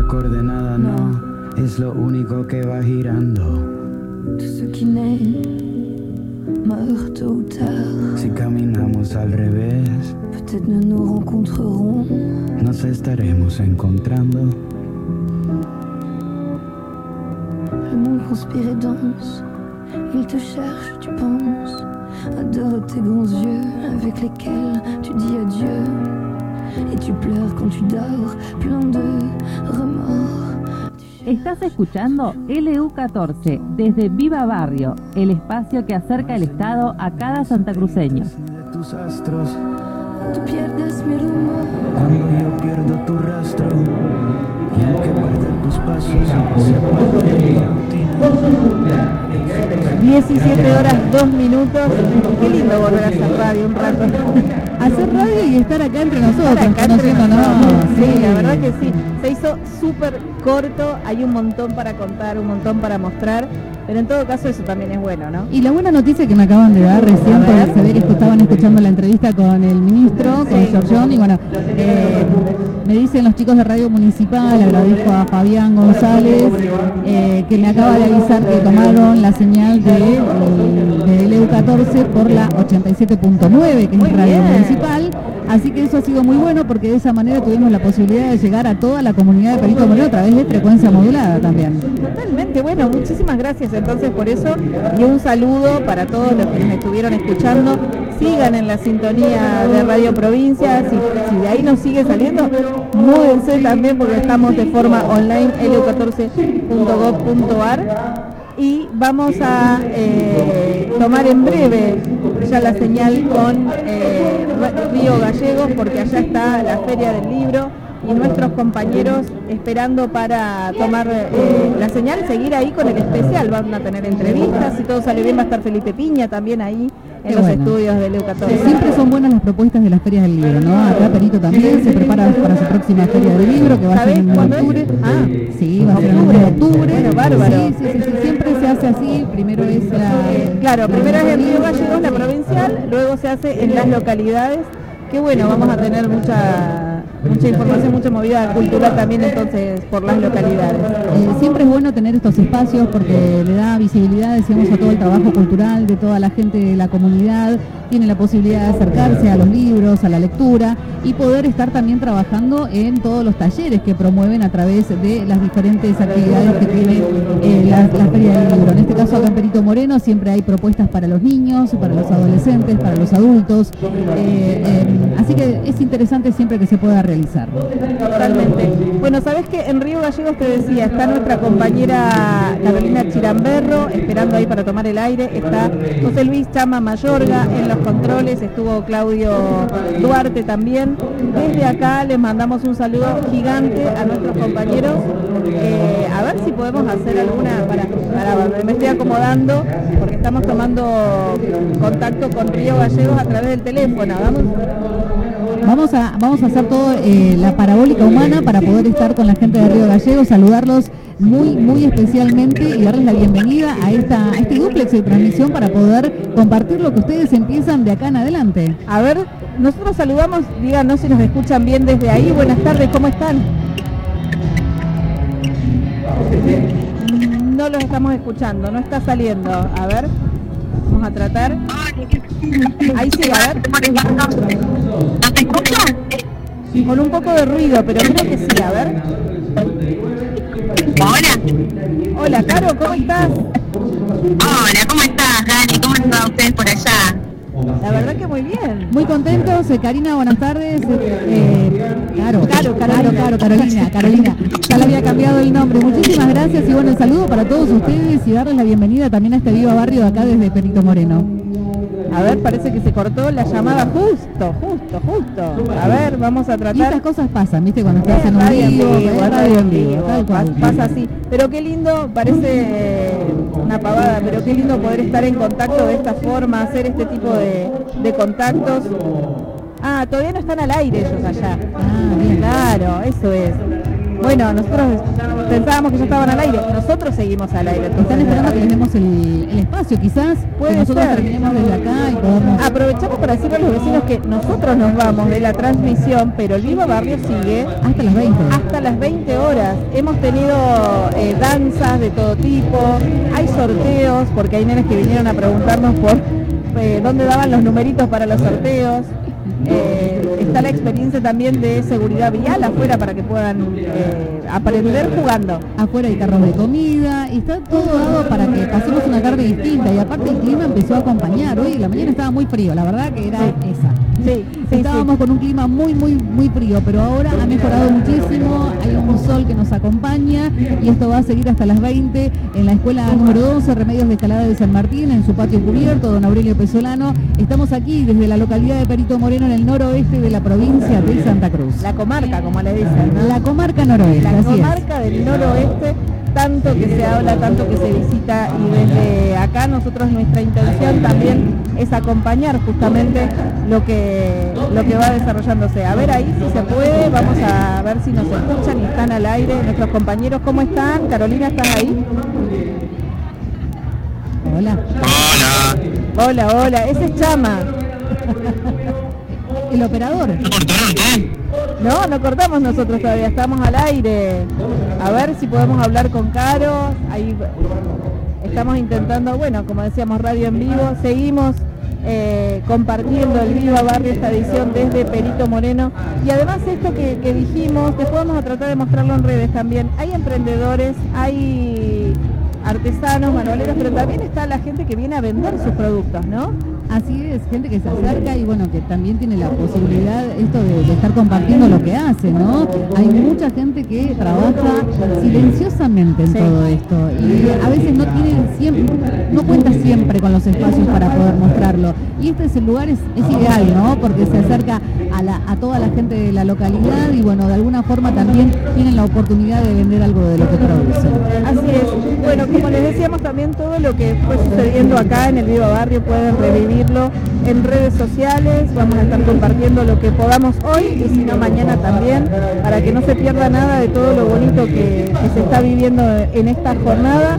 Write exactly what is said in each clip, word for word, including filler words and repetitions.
coordenada no, es lo único que va girando. Ce qui naît meurt tôt ou tard. Si caminamos al revés, peut-être nous nous rencontrerons. Nos estaremos encontrando. Le monde conspire et danse. Il te cherche, tu penses. Adore tes grands yeux avec lesquels tu dis adieu. Et tu pleures quand tu dors, plein de remords. Estás escuchando L U catorce desde Viva Barrio, el espacio que acerca el Estado a cada santacruceño. Tus astros, tú pierdes mi rumbo. Cuando yo pierdo tu rastro, y aunque perder tus pasos, se parte de mi rutina. diecisiete horas, dos minutos. Qué lindo volver a hacer radio un rato. Hacer radio y estar acá entre nosotros, Estar acá entre conociéndonos. nosotros. Sí, Sí. la verdad que sí. Se hizo súper corto, hay un montón para contar, un montón para mostrar, pero en todo caso eso también es bueno, ¿no? Y la buena noticia que me acaban de dar recién, A ver. porque se ve que estaban escuchando la entrevista con el ministro, con Sí. Giorgión, y bueno, eh, me dicen los chicos de Radio Municipal, agradezco a Fabián González, eh, que me acaba de avisar que tomaron la señal de, de L U catorce por la ochenta y siete punto nueve, que es Muy Radio bien. Municipal. Así que eso ha sido muy bueno porque de esa manera tuvimos la posibilidad de llegar a toda la comunidad de Perito Moreno a través de frecuencia modulada también. Totalmente, bueno, muchísimas gracias entonces por eso y un saludo para todos los que nos estuvieron escuchando. Sigan en la sintonía de Radio Provincia, si, si de ahí nos sigue saliendo, múdense también porque estamos de forma online, L U catorce punto gov punto ar. Y vamos a eh, tomar en breve ya la señal con eh, Río Gallegos, porque allá está la Feria del Libro y nuestros compañeros esperando para tomar eh, la señal, seguir ahí con el especial. Van a tener entrevistas, si todo sale bien va a estar Felipe Piña también ahí en Qué los bueno. estudios de L U catorce. Siempre son buenas las propuestas de las ferias del libro, ¿no? Acá Perito también se prepara para su próxima feria del libro, que va a ser ¿Sabés en cuándo es? octubre. Ah, sí, va a ser en el mes de octubre. Bueno, bárbaro. Sí, sí, sí, sí, siempre se hace así. Primero es la... Claro, primero es en Río Gallegos, la provincial, luego se hace en las localidades. Qué bueno, vamos a tener mucha mucha información, mucha movida cultural también entonces por las localidades. Eh, siempre es bueno tener estos espacios porque le da visibilidad, decíamos, a todo el trabajo cultural de toda la gente de la comunidad, tiene la posibilidad de acercarse a los libros, a la lectura y poder estar también trabajando en todos los talleres que promueven a través de las diferentes actividades que tiene eh, la, la Feria del Libro. En este caso acá en Perito Moreno siempre hay propuestas para los niños, para los adolescentes, para los adultos, eh, eh, así que es interesante siempre que se pueda realizar. Totalmente. Bueno, sabes que en Río Gallegos te decía, está nuestra compañera Carolina Chiramberro esperando ahí para tomar el aire, está José Luis Chama Mayorga en los controles, estuvo Claudio Duarte también. Desde acá les mandamos un saludo gigante a nuestros compañeros. Eh, a ver si podemos hacer alguna, para, para, me estoy acomodando porque estamos tomando contacto con Río Gallegos a través del teléfono. Vamos. Vamos a, vamos a hacer todo eh, la parabólica humana para poder estar con la gente de Río Gallegos, saludarlos muy, muy especialmente y darles la bienvenida a, esta, a este dúplex de transmisión para poder compartir lo que ustedes empiezan de acá en adelante. A ver, nosotros saludamos, díganos si nos escuchan bien desde ahí. Buenas tardes, ¿cómo están? No los estamos escuchando, no está saliendo. A ver, vamos a tratar. Ahí sí, a ver. ¿No te escuchan? Con un poco de ruido, pero creo que sí, a ver. Hola. Hola, Caro, ¿cómo estás? Hola, ¿cómo estás, Dani? ¿Cómo están ustedes por allá? La verdad que muy bien. Muy contentos, eh, Karina, buenas tardes. Eh, Caro, Caro, Caro, Caro, Carolina, Carolina. Ya le había cambiado el nombre. Muchísimas gracias y bueno, el saludo para todos ustedes y darles la bienvenida también a este Viva Barrio de acá desde Perito Moreno. A ver, parece que se cortó la llamada justo, justo, justo. A ver, vamos a Y tratar. estas cosas pasan, ¿viste? Cuando estás en un Radio en vivo, vivo, es radio en vivo, tal cual. pas- pasa así. Pero qué lindo, parece eh, una pavada, pero qué lindo poder estar en contacto de esta forma, hacer este tipo de, de contactos. Ah, todavía no están al aire ellos allá. Ah, bien. Claro, eso es. Bueno, nosotros pensábamos que ya estaban al aire, nosotros seguimos al aire. Están esperando que les demos el, el espacio, quizás, Puede que nosotros ser. terminemos desde acá y podamos... Aprovechamos para decirle a los vecinos que nosotros nos vamos de la transmisión, pero el Viva Barrio sigue Hasta las veinte. hasta las veinte horas. Hemos tenido eh, danzas de todo tipo, hay sorteos, porque hay nenes que vinieron a preguntarnos por eh, dónde daban los numeritos para los sorteos. Eh, está la experiencia también de seguridad vial afuera para que puedan eh, aprender jugando. Afuera hay carros de comida y está todo dado para que pasemos una tarde distinta, y aparte el clima empezó a acompañar. Hoy la mañana estaba muy frío, la verdad que era Sí. esa. Sí, sí, Estábamos sí. con un clima muy, muy, muy frío, pero ahora ha mejorado muchísimo, hay un sol que nos acompaña y esto va a seguir hasta las veinte en la escuela número doce, Remedios de Escalada de San Martín, en su patio cubierto, don Aurelio Pesolano. Estamos aquí desde la localidad de Perito Moreno, en el noroeste de la provincia de Santa Cruz. La comarca, como le dicen, ¿no? La comarca noroeste, La así es. comarca del noroeste, tanto que se habla, tanto que se visita, y desde acá nosotros nuestra intención también es acompañar justamente lo que lo que va desarrollándose. A ver ahí si se puede, vamos a ver si nos escuchan y están al aire nuestros compañeros. ¿Cómo están? Carolina, ¿estás ahí? Hola. Hola. Hola, hola, ese es Chama. El operador. ¿No cortaron qué? No, no cortamos nosotros todavía, estamos al aire. A ver si podemos hablar con Caro. Ahí estamos intentando, bueno, como decíamos, radio en vivo. Seguimos eh, compartiendo el Viva Barrio, esta edición desde Perito Moreno. Y además esto que, que dijimos, después vamos a tratar de mostrarlo en redes también. Hay emprendedores, hay artesanos, manualeros, pero también está la gente que viene a vender sus productos, ¿no? Así es, gente que se acerca y bueno, que también tiene la posibilidad esto de, de estar compartiendo lo que hace, ¿no? Hay mucha gente que trabaja silenciosamente en Sí. todo esto y a veces no tiene siempre, no cuenta siempre con los espacios para poder mostrarlo. Y este es el lugar, es, es ideal, ¿no? Porque se acerca a, la, a toda la gente de la localidad y bueno, de alguna forma también tienen la oportunidad de vender algo de lo que producen. Así es. Bueno, como les decíamos también, todo lo que fue sucediendo acá en el Viva Barrio pueden revivirlo en redes sociales. Vamos a estar compartiendo lo que podamos hoy y si no mañana también, para que no se pierda nada de todo lo bonito que, que se está viviendo en esta jornada.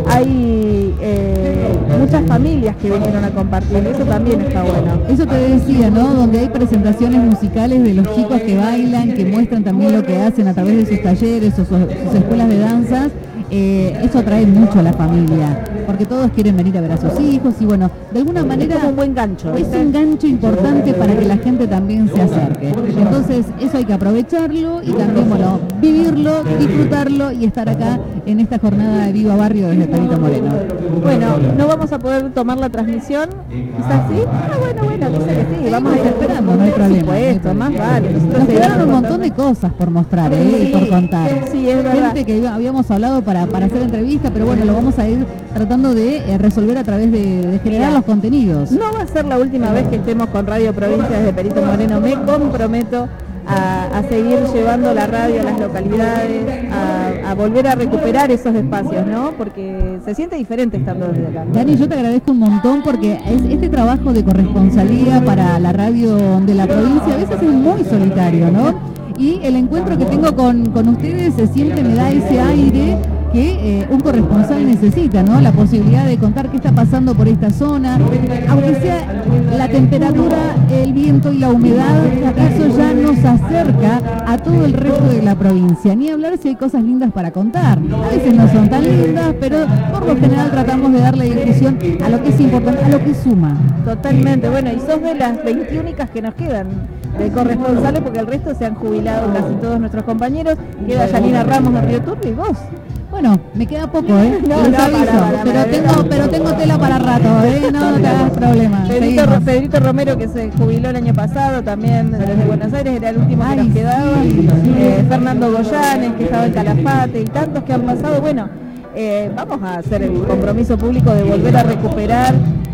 Hay eh, muchas familias que vinieron a compartir, eso también está bueno. Eso te decía, ¿no? Donde hay presentaciones musicales de los chicos que bailan, que muestran también lo que hacen a través de sus talleres o sus, sus escuelas de danzas. Eh, eso atrae mucho a la familia, porque todos quieren venir a ver a sus hijos y bueno, de alguna manera Es como un buen gancho, es ¿viste? un gancho importante para que la gente también se acerque. Entonces eso hay que aprovecharlo y también, bueno, vivirlo, disfrutarlo y estar acá en esta jornada de Viva Barrio desde Perito Moreno. Bueno, no vamos a poder tomar la transmisión, quizás sí. Ah, bueno, bueno, dice que sí, vamos a ir esperando, no hay por problema. supuesto, más vale. Nosotros Nos quedaron seguimos un montón de contando. cosas por mostrar, ¿eh? Y por Sí, contar. sí, es verdad. Gente que iba- habíamos hablado para, para hacer entrevista, pero bueno, lo vamos a ir tratando de eh, resolver a través de, de generar los contenidos. No va a ser la última vez que estemos con Radio Provincia desde Perito Moreno. Me comprometo a, a seguir llevando la radio a las localidades, a, a volver a recuperar esos espacios, ¿no? Porque se siente diferente estando desde acá. Dani, yo te agradezco un montón porque es, este trabajo de corresponsalía para la radio de la provincia a veces es muy solitario, ¿no? Y el encuentro que tengo con, con ustedes eh, siempre me da ese aire que eh, un corresponsal necesita, ¿no? La posibilidad de contar qué está pasando por esta zona, aunque sea la temperatura, el viento y la humedad, eso ya nos acerca a todo el resto de la provincia. Ni hablar si hay cosas lindas para contar. A veces no son tan lindas, pero por lo general tratamos de darle difusión a lo que es importante, a lo que suma. Totalmente, bueno, y sos de las veintiúnicas que nos quedan de corresponsales, porque el resto se han jubilado casi todos nuestros compañeros. Queda Yanina Ramos de Río Turbio y vos. Bueno, me queda poco, ¿eh? No, Les no, aviso, para, para, pero, para, tengo, para. pero tengo tela para rato, ¿eh? No, no te hagas problema. Pedrito, Seguimos. Pedrito Romero, que se jubiló el año pasado, también desde Buenos Aires, era el último que Ay, nos quedaba. sí. Eh, Fernando Goyanes, que estaba en Calafate, y tantos que han pasado. Bueno, eh, vamos a hacer el compromiso público de volver a recuperar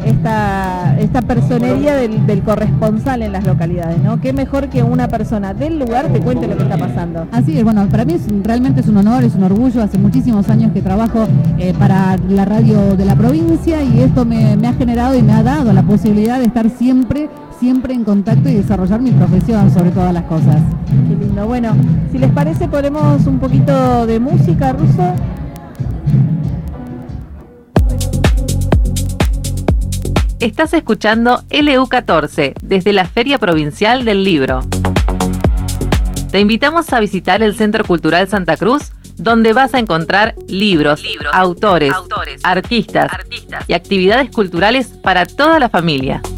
esta, esta personería del, del corresponsal en las localidades, ¿no? Qué mejor que una persona del lugar te cuente lo que está pasando. Así es, bueno, para mí es, realmente es un honor, es un orgullo. Hace muchísimos años que trabajo eh, para la radio de la provincia y esto me, me ha generado y me ha dado la posibilidad de estar siempre, siempre en contacto y desarrollar mi profesión sobre todas las cosas. Qué lindo. Bueno, si les parece ponemos un poquito de música, Ruso. Estás escuchando L U catorce desde la Feria Provincial del Libro. Te invitamos a visitar el Centro Cultural Santa Cruz, donde vas a encontrar libros, libros autores, autores artistas, artistas y actividades culturales para toda la familia.